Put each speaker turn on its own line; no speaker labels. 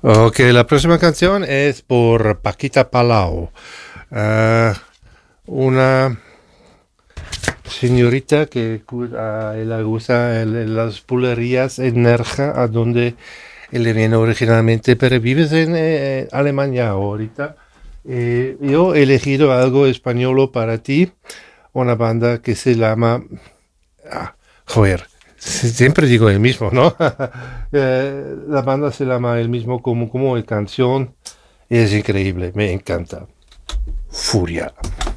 Ok, la próxima canción es por Paquita Palau, ah, una señorita que le gusta las pullerías en Nerja, a donde él viene originalmente, pero vives en Alemania ahorita. Yo he elegido algo español para ti, una banda que se llama... joder, siempre digo el mismo, ¿no? La banda se llama el mismo como el canción. Es increíble, me encanta. Furia.